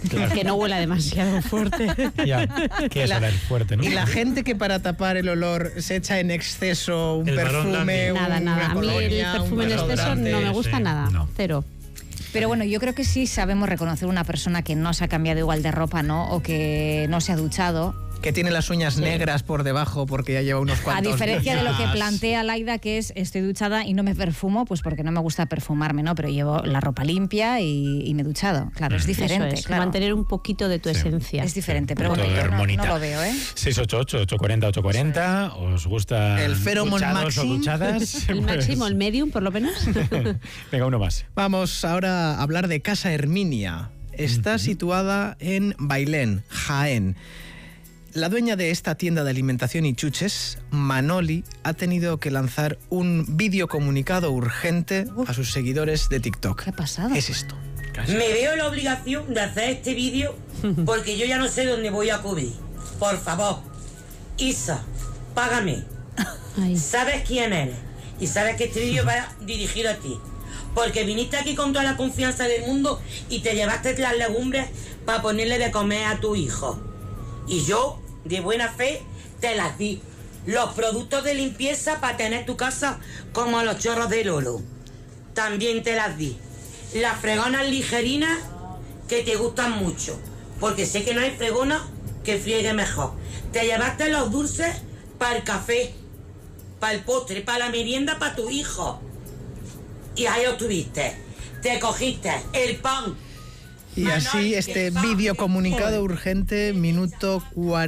Claro. Que no huela demasiado fuerte. Ya, que es oler fuerte, ¿no? Y la gente que para tapar el olor se echa en exceso un El Barón perfume, Dandy. Nada. una A mí colonia, el perfume un en exceso desodorante. no me gusta sí. nada. No. Cero. Pero bueno, yo creo que sí sabemos reconocer una persona que no se ha cambiado igual de ropa, ¿no? O que no se ha duchado. Que tiene las uñas negras por debajo porque ya lleva unos A cuantos diferencia de lo que días. plantea Laida, que es estoy duchada y no me perfumo, pues porque no me gusta perfumarme, ¿no? Pero llevo la ropa limpia y me he duchado. Claro, es diferente, Eso es, claro. mantener un poquito de tu esencia. Es diferente, pero Un bueno, poquito de yo no hormonita. lo veo, ¿eh? 688-840-840. ¿Os gusta El Pheromone duchados o Maxim? duchadas? El máximo, el medium, por lo menos. Venga, uno más. Vamos ahora a hablar de Casa Herminia. Está situada en Bailén, Jaén. La dueña de esta tienda de alimentación y chuches, Manoli, ha tenido que lanzar un vídeo comunicado urgente a sus seguidores de TikTok. ¿Qué ha pasado? Es esto. Me veo la obligación de hacer este vídeo porque yo ya no sé dónde voy a acudir. Por favor, Isa, págame. Ay. Sabes quién eres y sabes que este vídeo va dirigido a ti. Porque viniste aquí con toda la confianza del mundo y te llevaste las legumbres para ponerle de comer a tu hijo. Y yo, de buena fe, te las di. Los productos de limpieza para tener tu casa como los chorros de Lolo. También te las di. Las fregonas ligerinas que te gustan mucho. Porque sé que no hay fregona que friegue mejor. Te llevaste los dulces para el café, para el postre, para la merienda, para tu hijo. Y ahí lo tuviste. Te cogiste el pan. Y así este vídeo comunicado urgente, minuto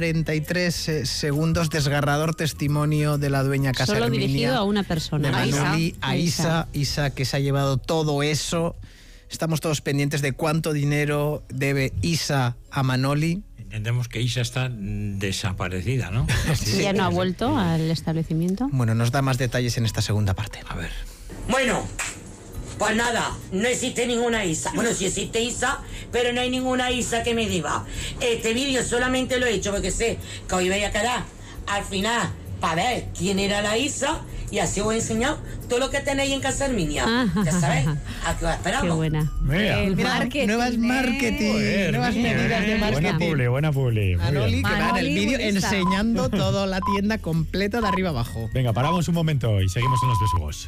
43 segundos, desgarrador testimonio de la dueña Casa Solo Herminia. dirigido a una persona. De A Isa. Manoli, a Isa, que se ha llevado todo eso. Estamos todos pendientes de cuánto dinero debe Isa a Manoli. Entendemos que Isa está desaparecida, ¿no? ¿Ya no ha vuelto al establecimiento? Bueno, nos da más detalles en esta segunda parte. A ver. Bueno, pues nada, no existe ninguna Isa. Bueno, sí existe Isa, pero no hay ninguna Isa que me diga. Este vídeo solamente lo he hecho porque sé que hoy voy a quedar al final para ver quién era la Isa y así os he enseñado todo lo que tenéis en Casa Herminia. Ya sabéis, a qué os esperamos. Qué buena. Mira. El Mira, marketing, nuevas marketing, Joder, nuevas mira, medidas de Buena marketing. buena publi. Muy Manoli, bien. que va en el Manoli, vídeo muy lista. enseñando toda la tienda completa de arriba abajo. Venga, paramos un momento y seguimos en los besugos.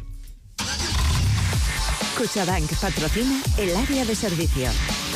Cuchabank patrocina el área de servicio.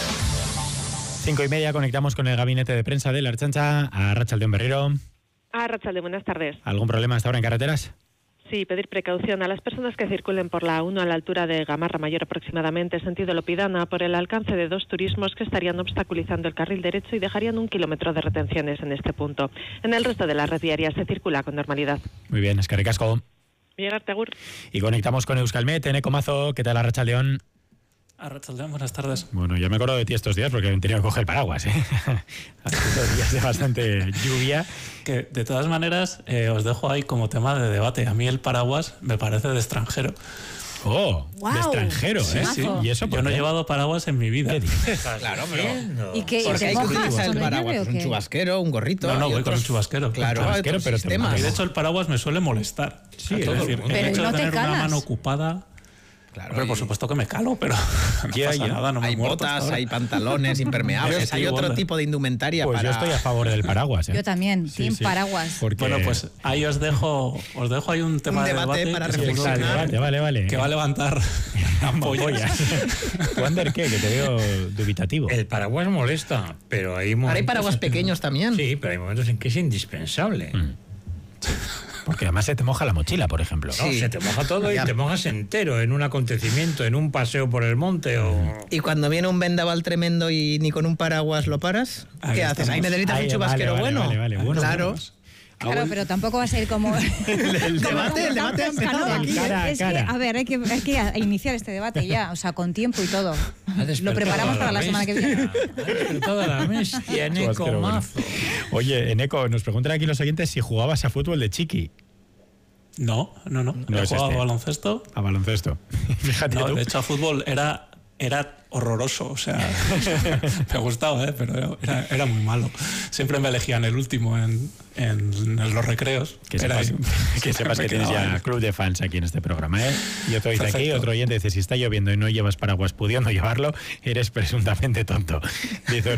5:30, conectamos con el gabinete de prensa de la Ertzaintza. A Arratsaldeon Berriro. Arratsalde, buenas tardes. ¿Algún problema hasta ahora en carreteras? Sí, pedir precaución a las personas que circulen por la A1 a la altura de Gamarra Mayor aproximadamente, sentido Lopidana, por el alcance de dos turismos que estarían obstaculizando el carril derecho y dejarían 1 kilómetro de retenciones en este punto. En el resto de la red viaria se circula con normalidad. Muy bien, eskerrik asko. Llegarte, Agur. Y conectamos con Euskalmet, Eneco Mazo. ¿Qué tal, Arratsaldeon? Arratsaldeon, buenas tardes. Bueno, ya me acuerdo de ti estos días porque he tenido que coger el paraguas, ¿eh? Hace 2 días de bastante lluvia. Que de todas maneras os dejo ahí como tema de debate. A mí el paraguas me parece de extranjero. Oh, Guau. de extranjero, ¿eh? Sí. ¿Y eso Yo por no he qué? llevado paraguas en mi vida. Claro, pero... ¿Y qué? Porque ¿Y hay te que mojas utilizar el cuando paraguas, llueve o un qué? chubasquero, un gorrito. No, hay voy con otros- un chubasquero. Claro, Con hay chubasquero, otros pero te sistemas. Y de hecho el paraguas me suele molestar. Sí, Es es decir, decir, el pero hecho no de te tener una calas. mano ocupada... Claro, Hombre, por y supuesto que me calo, pero no Ya, pasa ya. nada, no me hay muerto hasta botas, ahora. hay pantalones impermeables, Stevie hay otro Wonder. tipo de indumentaria Pues para... yo estoy a favor del paraguas, ¿eh? Yo también, Sí, team sí. paraguas. Porque... Bueno, pues ahí os dejo ahí un tema de debate debate para que Sí, seguro reflexionar. vale. que va a levantar ampollas. ¿Tú, Ander, qué? Que te veo dubitativo. El paraguas molesta, pero hay Ahora momentos... hay paraguas pequeños también. Sí, pero hay momentos en que es indispensable. Porque además se te moja la mochila, por ejemplo. ¿No? Sí. Se te moja todo y Ya. te mojas entero en un acontecimiento, en un paseo por el monte o... Y cuando viene un vendaval tremendo y ni con un paraguas lo paras, Ahí ¿qué haces? estamos. Ahí necesitas Ahí, un chubasquero vale, bueno. vale, bueno, Claro. bueno. Claro, pero tampoco va a ser como... El debate ha empezado aquí. Cara, es cara. que, a ver, hay que iniciar este debate ya, o sea, con tiempo y todo. Ha despertado Lo preparamos para la semana que viene. Ha despertado a la bestia, Eneco Chubasquero bueno. Mazo. Oye, Eneco, nos preguntan aquí los oyentes si jugabas a fútbol de chiqui. No. No He es jugado este. a baloncesto. A baloncesto. Fíjate No, tú. de hecho, a fútbol era horroroso, o sea, me gustaba, pero era muy malo. Siempre me elegían el último en los recreos. Que Era sepas, ahí. que sepas Me que tienes quedaba ya ahí. club de fans aquí en este programa, ¿eh? Y otro dice aquí, Perfecto. otro oyente dice, si está lloviendo y no llevas paraguas pudiendo llevarlo, eres presuntamente tonto. Dice